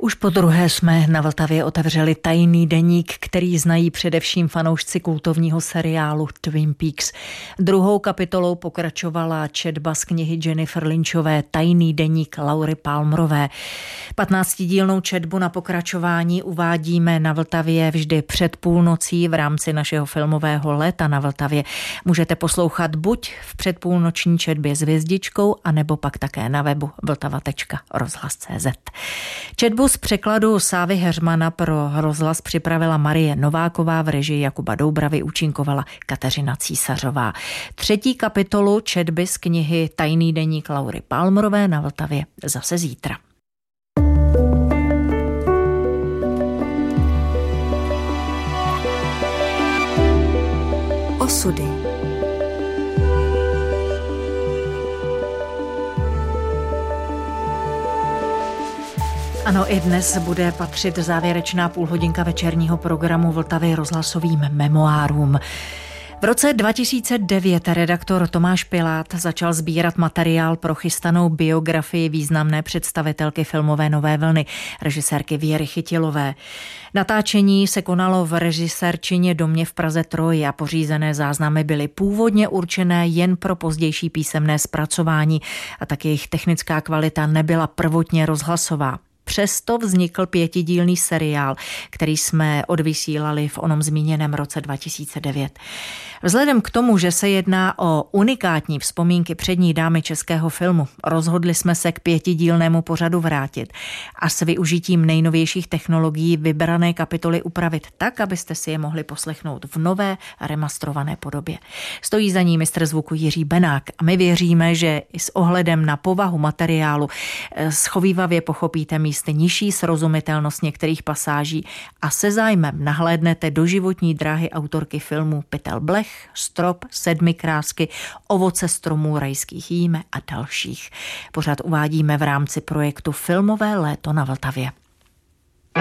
Už podruhé jsme na Vltavě otevřeli tajný deník, který znají především fanoušci kultovního seriálu Twin Peaks. Druhou kapitolou pokračovala četba z knihy Jennifer Lynchové Tajný deník Laury Palmerové. 15dílnou četbu na pokračování uvádíme na Vltavě vždy před půlnocí v rámci našeho filmového léta na Vltavě. Můžete poslouchat buď v předpůlnoční četbě s hvězdičkou, anebo pak také na webu vltava.rozhlas.cz. Četbu z překladu Sávy Heřmana pro rozhlas připravila Marie Nováková, v režii Jakuba Doubravy účinkovala Kateřina Císařová. Třetí kapitolu četby z knihy Tajný deník Laury Palmerové na Vltavě zase zítra. Osudy. Ano, i dnes bude patřit závěrečná půlhodinka večerního programu Vltavy rozhlasovým memoárům. V roce 2009 redaktor Tomáš Pilát začal sbírat materiál pro chystanou biografii významné představitelky filmové nové vlny, režisérky Věry Chytilové. Natáčení se konalo v režisérčině domě v Praze 3 a pořízené záznamy byly původně určené jen pro pozdější písemné zpracování a tak jejich technická kvalita nebyla prvotně rozhlasová. Přesto vznikl 5dílný seriál, který jsme odvysílali v onom zmíněném roce 2009. Vzhledem k tomu, že se jedná o unikátní vzpomínky přední dámy českého filmu, rozhodli jsme se k 5dílnému pořadu vrátit a s využitím nejnovějších technologií vybrané kapitoly upravit tak, abyste si je mohli poslechnout v nové remastrované podobě. Stojí za ní mistr zvuku Jiří Benák a my věříme, že i s ohledem na povahu materiálu schovívavě pochopíte místy nižší srozumitelnost některých pasáží a se zájmem nahlédnete do životní dráhy autorky filmu Pytel Blech, Strop, Sedmi krásky, Ovoce stromů rajských jíme a dalších. Pořád uvádíme v rámci projektu Filmové léto na Vltavě.